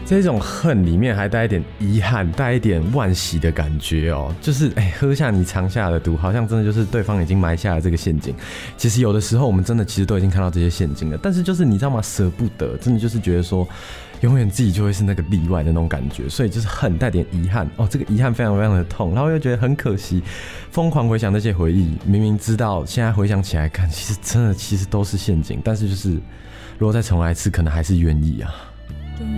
这种恨里面还带一点遗憾，带一点惋惜的感觉哦，就是喝下你藏下的毒，好像真的就是对方已经埋下了这个陷阱。其实有的时候我们真的其实都已经看到这些陷阱了，但是就是你知道吗，舍不得，真的就是觉得说永远自己就会是那个例外的那种感觉，所以就是恨带点遗憾哦，这个遗憾非常非常的痛，然后又觉得很可惜，疯狂回想那些回忆，明明知道现在回想起来看，其实真的其实都是陷阱，但是就是如果再重来一次，可能还是愿意啊。